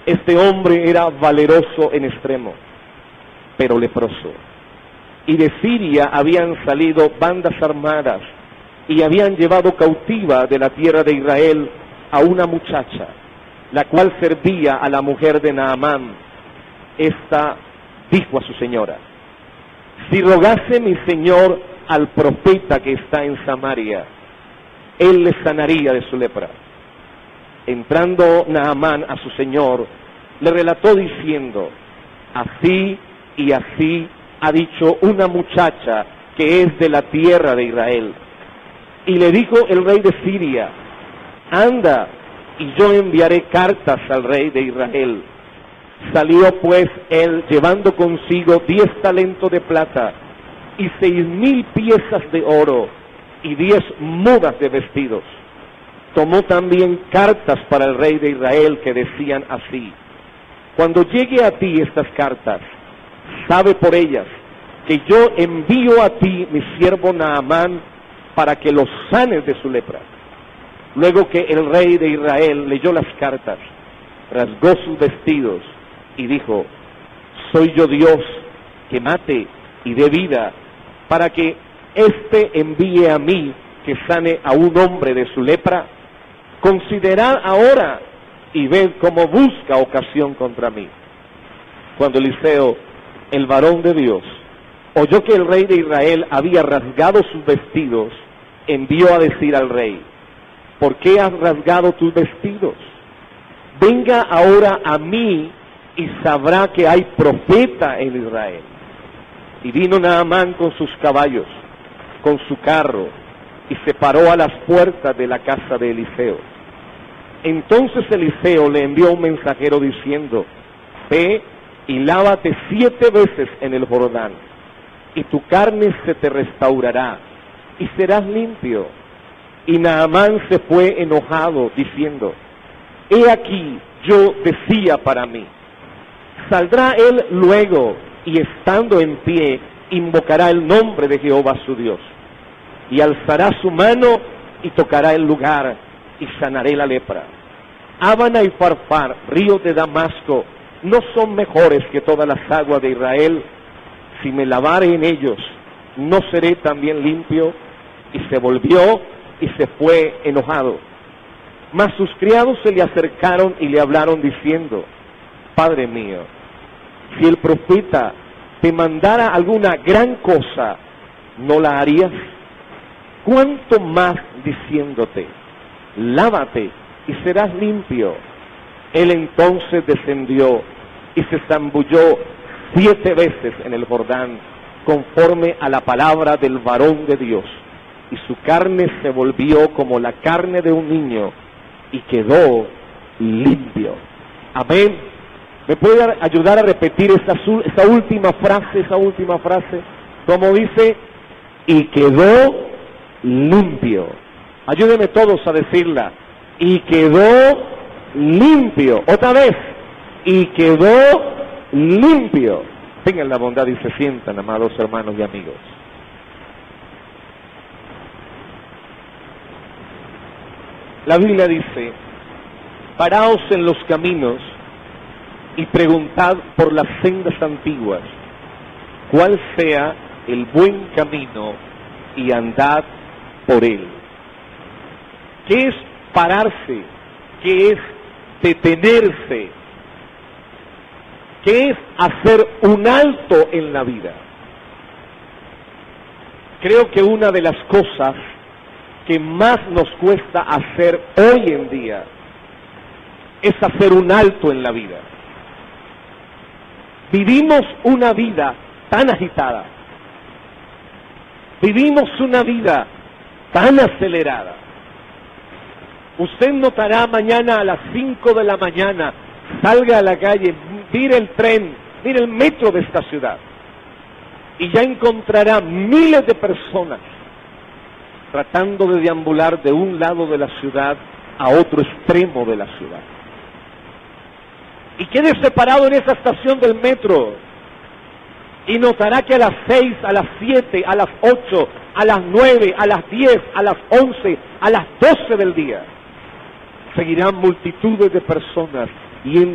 Este hombre era valeroso en extremo, pero leproso. Y de Siria habían salido bandas armadas y habían llevado cautiva de la tierra de Israel a una muchacha, la cual servía a la mujer de Naamán. Esta dijo a su señora: si rogase mi señor al profeta que está en Samaria, él le sanaría de su lepra. Entrando Naamán a su señor, le relató diciendo: así y así ha dicho una muchacha que es de la tierra de Israel. Y le dijo el rey de Siria: anda, y yo enviaré cartas al rey de Israel. Salió pues él llevando consigo 10 talentos de plata y 6,000 piezas de oro y 10 mudas de vestidos. Tomó también cartas para el rey de Israel que decían así: cuando llegue a ti estas cartas, sabe por ellas que yo envío a ti mi siervo Naamán para que lo sanes de su lepra. Luego que el rey de Israel leyó las cartas, rasgó sus vestidos y dijo: soy yo Dios que mate y dé vida, para que éste envíe a mí que sane a un hombre de su lepra. Considerad ahora y ved cómo busca ocasión contra mí. Cuando Eliseo, el varón de Dios, oyó que el rey de Israel había rasgado sus vestidos, envió a decir al rey: ¿por qué has rasgado tus vestidos? Venga ahora a mí y sabrá que hay profeta en Israel. Y vino Naamán con sus caballos, con su carro, y se paró a las puertas de la casa de Eliseo. Entonces Eliseo le envió un mensajero diciendo: ve y lávate 7 veces en el Jordán, y tu carne se te restaurará, y serás limpio. Y Naamán se fue enojado, diciendo: he aquí, yo decía para mí, saldrá él luego, y estando en pie, invocará el nombre de Jehová su Dios, y alzará su mano, y tocará el lugar, y sanaré la lepra. Ábana y Farfar, ríos de Damasco, ¿no son mejores que todas las aguas de Israel? Si me lavare en ellos, ¿no seré también limpio? Y se volvió y se fue enojado. Mas sus criados se le acercaron y le hablaron diciendo: Padre mío, si el profeta te mandara alguna gran cosa, ¿no la harías? ¿Cuánto más diciéndote: lávate y serás limpio? Él entonces descendió y se zambulló 7 veces en el Jordán, conforme a la palabra del varón de Dios, y su carne se volvió como la carne de un niño, y quedó limpio. Amén. ¿Me puede ayudar a repetir esa última frase? Como dice: y quedó limpio. Ayúdenme todos a decirla: y quedó limpio. Otra vez: y quedó limpio. Tengan la bondad y se sientan, amados hermanos y amigos. La Biblia dice: paraos en los caminos y preguntad por las sendas antiguas, cuál sea el buen camino, y andad por él. ¿Qué es pararse? ¿Qué es detenerse? ¿Qué es hacer un alto en la vida? Creo que una de las cosas que más nos cuesta hacer hoy en día es hacer un alto en la vida. Vivimos una vida tan agitada, vivimos una vida tan acelerada. Usted notará mañana a las 5 de la mañana, salga a la calle, mire el tren, mire el metro de esta ciudad, y ya encontrará miles de personas tratando de deambular de un lado de la ciudad a otro extremo de la ciudad. Y quede separado en esa estación del metro y notará que a las 6, a las 7, a las 8, a las 9, a las 10, a las 11, a las 12 del día seguirán multitudes de personas yendo